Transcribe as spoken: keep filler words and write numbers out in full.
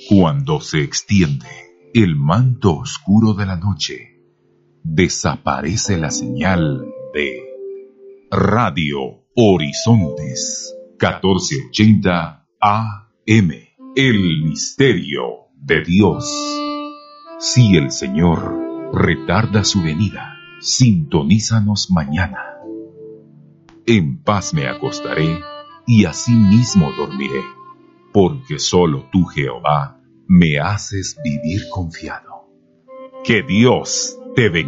Cuando se extiende el manto oscuro de la noche, desaparece la señal de Radio Horizontes catorce ochenta A M. El misterio de Dios. Si el Señor retarda su venida, sintonízanos mañana. En paz me acostaré y asimismo dormiré, porque solo tú, Jehová, me haces vivir confiado. Que Dios te bendiga.